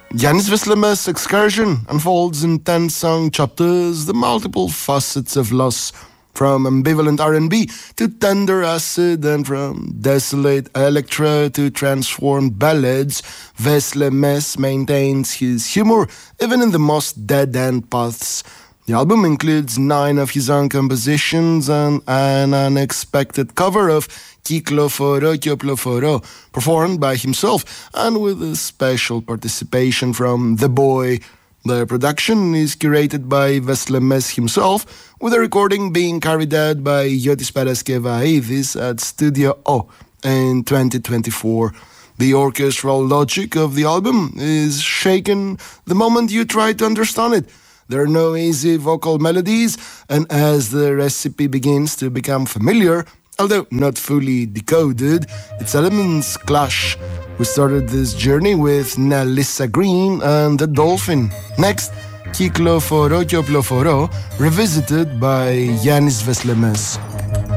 Yanis Veslemes' excursion unfolds in 10-song chapters the multiple facets of loss, from ambivalent R&B to tender acid, and from desolate electro to transformed ballads. Veslemes maintains his humor even in the most dead-end paths. The album includes 9 of his own compositions and an unexpected cover of Κυκλοφορώ και οπλοφορώ, performed by himself and with a special participation from The Boy. The production is curated by Veslemes himself, with the recording being carried out by Yotis Paraskevaides at Studio O in 2024. The orchestral logic of the album is shaken the moment you try to understand it. There are no easy vocal melodies, and as the recipe begins to become familiar, although not fully decoded, its elements clash. We started this journey with Nalissa Green and The Dolphin. Next, Κυκλοφορώ και οπλοφορώ, revisited by Yanis Veslemes.